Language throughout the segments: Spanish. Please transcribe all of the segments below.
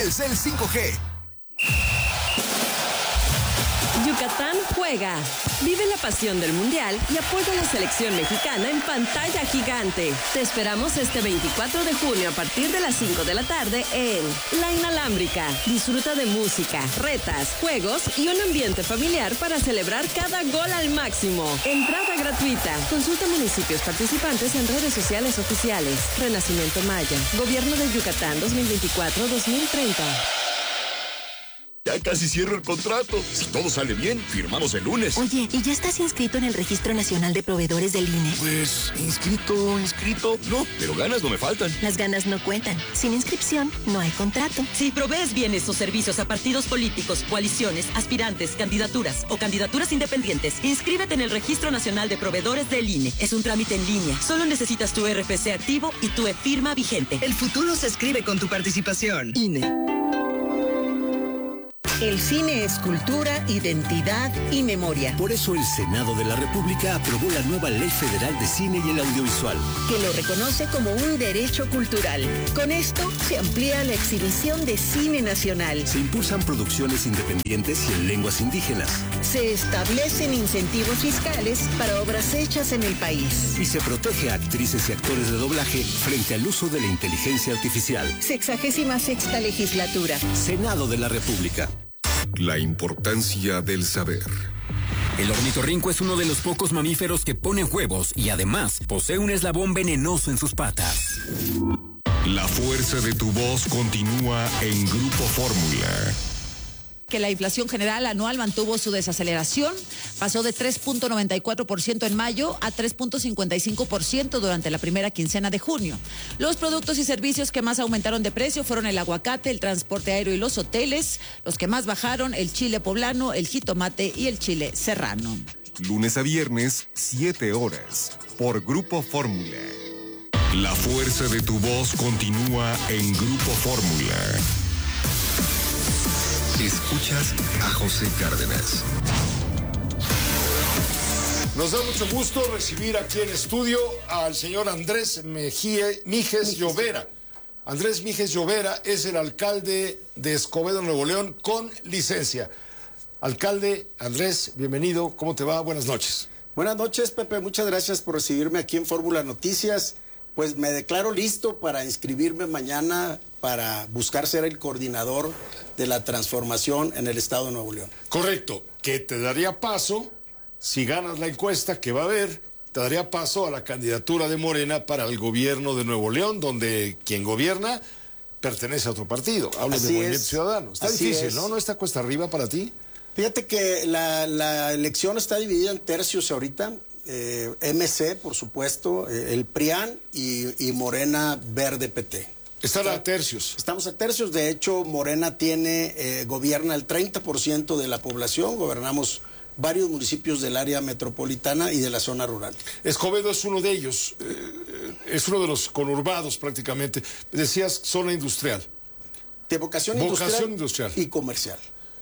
Telcel 5G. Yucatán juega. Vive la pasión del Mundial y apoya a la selección mexicana en pantalla gigante. Te esperamos este 24 de junio a partir de las 5 de la tarde en La Inalámbrica. Disfruta de música, retas, juegos y un ambiente familiar para celebrar cada gol al máximo. Entrada gratuita. Consulta municipios participantes en redes sociales oficiales. Renacimiento Maya. Gobierno de Yucatán 2024-2030. Ya casi cierro el contrato. Si todo sale bien, firmamos el lunes. Oye, ¿y ya estás inscrito en el Registro Nacional de Proveedores del INE? Pues, inscrito. No, pero ganas no me faltan. Las ganas no cuentan. Sin inscripción, no hay contrato. Si provees bienes o servicios a partidos políticos, coaliciones, aspirantes, candidaturas o candidaturas independientes, inscríbete en el Registro Nacional de Proveedores del INE. Es un trámite en línea. Solo necesitas tu RFC activo y tu e-firma vigente. El futuro se escribe con tu participación. INE. El cine es cultura, identidad y memoria. Por eso el Senado de la República aprobó la nueva Ley Federal de Cine y el Audiovisual, que lo reconoce como un derecho cultural. Con esto se amplía la exhibición de cine nacional. se impulsan producciones independientes y en lenguas indígenas, Se establecen incentivos fiscales para obras hechas en el país. y se protege a actrices y actores de doblaje frente al uso de la inteligencia artificial. 66ª legislatura. Senado de la República. La importancia del saber. El ornitorrinco es uno de los pocos mamíferos que pone huevos y además posee un eslabón venenoso en sus patas. La fuerza de tu voz continúa en Grupo Fórmula. Que la inflación general anual mantuvo su desaceleración, pasó de 3.94% en mayo a 3.55% durante la primera quincena de junio. Los productos y servicios que más aumentaron de precio fueron el aguacate, el transporte aéreo y los hoteles. Los que más bajaron, el chile poblano, el jitomate y el chile serrano. Lunes a viernes, 7 horas, por Grupo Fórmula. La fuerza de tu voz continúa en Grupo Fórmula. Escuchas a José Cárdenas. Nos da mucho gusto recibir aquí en estudio al señor Andrés Mijes Llovera. Andrés Mijes Llovera es el alcalde de Escobedo, Nuevo León, con licencia. Alcalde Andrés, bienvenido. ¿Cómo te va? Buenas noches. Buenas noches, Pepe. Muchas gracias por recibirme aquí en Fórmula Noticias. Pues me declaro listo para inscribirme mañana para buscar ser el coordinador de la transformación en el estado de Nuevo León. Correcto, que te daría paso, si ganas la encuesta que va a haber, te daría paso a la candidatura de Morena para el gobierno de Nuevo León, donde quien gobierna pertenece a otro partido. Hablo de Movimiento Ciudadano. Está difícil, ¿no? ¿No está cuesta arriba para ti? Fíjate que la elección está dividida en tercios ahorita. MC, por supuesto, el PRIAN y Morena Verde PT. Están a tercios. Estamos a tercios. De hecho, Morena gobierna el 30% de la población. Gobernamos varios municipios del área metropolitana y de la zona rural. Escobedo es uno de ellos. Es uno de los conurbados prácticamente. Decías zona industrial. De vocación industrial y comercial.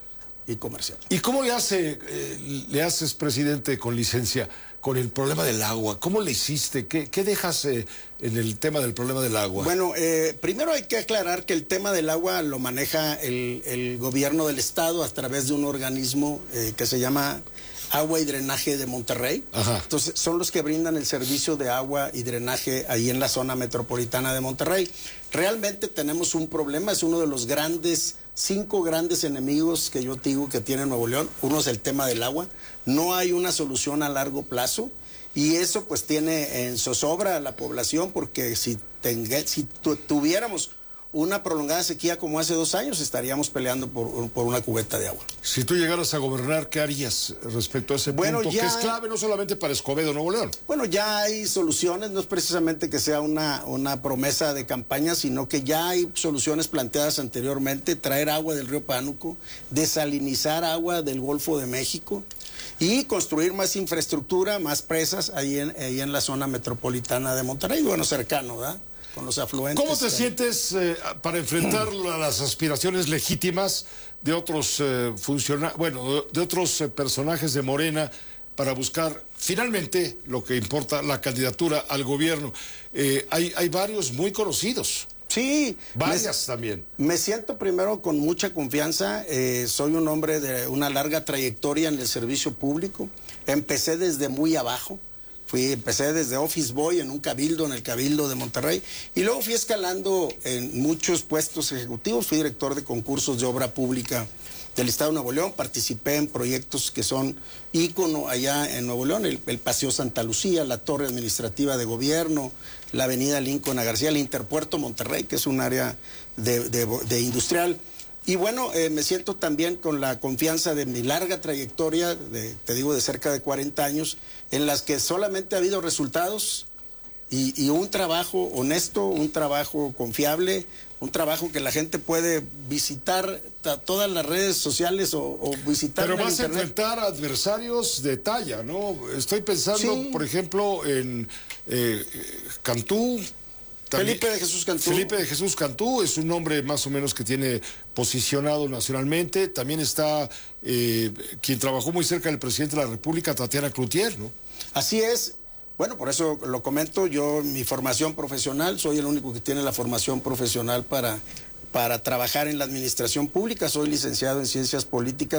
¿Y cómo le haces, presidente, con licencia, con el problema del agua? ¿Cómo le hiciste? ¿Qué dejas en el tema del problema del agua? Bueno, primero hay que aclarar que el tema del agua lo maneja el gobierno del estado a través de un organismo que se llama Agua y Drenaje de Monterrey. Ajá. Entonces, son los que brindan el servicio de agua y drenaje ahí en la zona metropolitana de Monterrey. Realmente tenemos un problema, es uno de los 5 grandes enemigos que yo digo que tiene Nuevo León. Uno es el tema del agua. No hay una solución a largo plazo y eso pues tiene en zozobra a la población, porque si tuviéramos una prolongada sequía como hace 2 años, estaríamos peleando por una cubeta de agua. Si tú llegaras a gobernar, ¿qué harías respecto a ese punto que es clave no solamente para Escobedo, Nuevo León? Bueno, ya hay soluciones, no es precisamente que sea una promesa de campaña, sino que ya hay soluciones planteadas anteriormente: traer agua del río Pánuco, desalinizar agua del Golfo de México y construir más infraestructura, más presas ahí en la zona metropolitana de Monterrey, bueno, cercano, ¿verdad?, con los afluentes. ¿Cómo te sientes para enfrentar las aspiraciones legítimas de otros de otros personajes de Morena para buscar finalmente lo que importa, la candidatura al gobierno? Hay varios muy conocidos. Sí. Varias también. Me siento primero con mucha confianza. Soy un hombre de una larga trayectoria en el servicio público. Empecé desde muy abajo. Empecé desde Office Boy en un cabildo, en el Cabildo de Monterrey, y luego fui escalando en muchos puestos ejecutivos. Fui director de concursos de obra pública del Estado de Nuevo León. Participé en proyectos que son ícono allá en Nuevo León, el Paseo Santa Lucía, la Torre Administrativa de Gobierno, la Avenida Lincoln a García, el Interpuerto Monterrey, que es un área de industrial. Y bueno, me siento también con la confianza de mi larga trayectoria, te digo, de cerca de 40 años, en las que solamente ha habido resultados y un trabajo honesto, un trabajo confiable, un trabajo que la gente puede visitar todas las redes sociales o visitar. Pero en vas a internet. enfrentar adversarios de talla, ¿no? Estoy pensando, Sí. por ejemplo, en Cantú. Felipe de Jesús Cantú. Felipe de Jesús Cantú es un hombre más o menos que tiene posicionado nacionalmente. También está quien trabajó muy cerca del presidente de la República, Tatiana Cloutier, ¿no? Así es. Bueno, por eso lo comento. Yo, mi formación profesional, soy el único que tiene la formación profesional para trabajar en la administración pública. Soy licenciado en Ciencias Políticas.